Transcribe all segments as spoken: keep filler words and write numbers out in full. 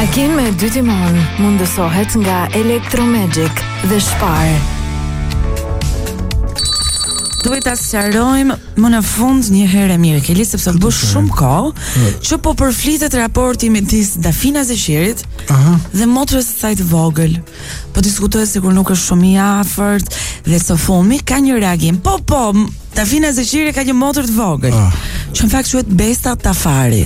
Makinë me dy timon mundësohet nga Electromagic dhe Spar. Duhet ta sqarojmë më në fund një herë mirë Keli, sepse bësh shumë kohë që po përflitet raporti midis Dafina Zeqerit dhe motrës së saj të vogël. Po diskutohet sikur nuk është shumë i afërt dhe Sofumi ka një reagim. Po po, Dafina Zeqeri ka një motër të vogël. Ah. Që në fakt quhet Besta Tafari.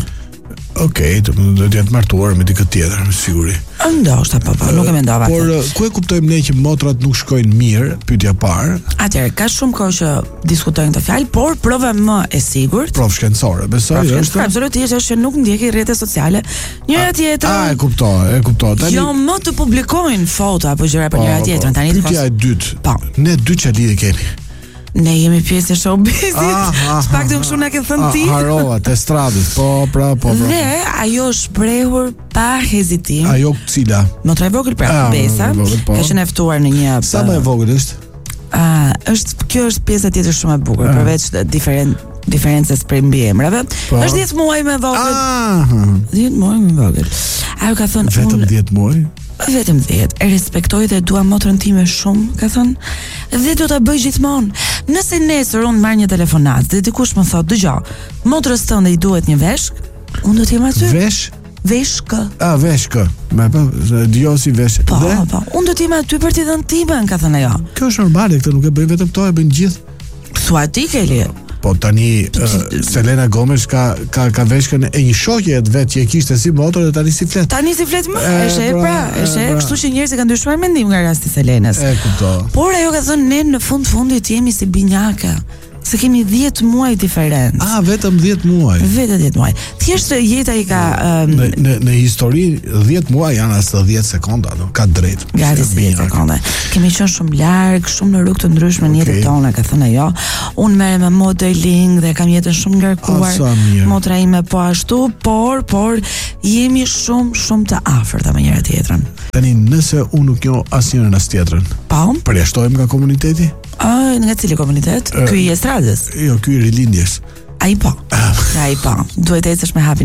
Okej, okay, do të jetë martuar me dikë tjetër, me siguri. Ndoshta po po, nuk e mendova. Por ku e kuptojmë ne që motrat nuk shkojnë mirë, pyetja e parë. Atëherë, ka shumë kohë që diskutojnë këtë fjalë, por prova më e sigurt. Provë shkencore, besoj është. Absolutisht është që nuk ndjeki rrjetet sociale. Njëra tjetrën. Ah, e kuptoj, e kuptoj. Tani jo më të publikojnë foto apo gjëra për njëra tjetrën. Tani pyetja e dytë. Po. Ne dy çfarë lidhje kemi? Ne jemi pjesë e showbizit. Çpak të kështu na ke thënë ti? Harova te stradës. Po, pra, po, po. Dhe ajo shprehur pa hezitim. Ajo cila? Motra e vogël pra, Besa. Ka qenë e ftuar në një. Sa më e vogël është? Ah, është kjo është pjesa tjetër shumë e bukur, përveç diferent diferencës prej mbiemrave. Është dhjetë muaj më vogël. dhjetë muaj më vogël. Ajo ka thënë vetëm dhjetë muaj? Vetëm dhjetë. E respektoj dhe dua motrën time shumë, ka thënë. Dhe do ta bëj gjithmonë. Nëse nesër unë marr një telefonat dhe dikush më thotë, "Dëgjoj, motrës tënde i duhet një veshk", unë do të jem aty. Vesh? Veshkë. Ah, veshkë. Me pa, dio si vesh. Po, po. Unë do të jem aty për t'i dhënë timen, ka thënë ajo. Kjo është normale, këtë nuk e bëjnë vetëm këto, e bëjnë gjithë. Thua ti, Keli? Po tani uh, Selena Gomez ka ka ka veshkën e një shoqe të vet që e kishte si motor dhe tani si flet. Tani si flet më, është e pra, është e, kështu që njerëzit kanë ndryshuar mendim nga rasti i Selenës. E kuptoj. Por ajo ka thënë ne në fund fundit jemi si binjaka. Se kemi dhjetë muaj diferencë. Ah, vetëm dhjetë muaj. Vetëm dhjetë muaj. Thjesht jeta i ka um, në në në histori dhjetë muaj janë as dhjetë sekonda, no, ka drejt. Gati dhjetë sekonda. Kemi qenë shumë larg, shumë në rrugë të ndryshme në jetën tonë, ka thënë ajo. Unë merrem me modeling dhe kam jetën shumë ngarkuar. Motra ime po ashtu, por por jemi shumë shumë të afërta me njëra tjetrën. Tani nëse unë nuk njoh asnjërin as tjetrën. Po? Përjashtohem nga komuniteti? Ah, nga cili komunitet? Ky i estradës? Jo, ky i rilindjes. Ai po. Ai po. Duhet të ecësh me hapin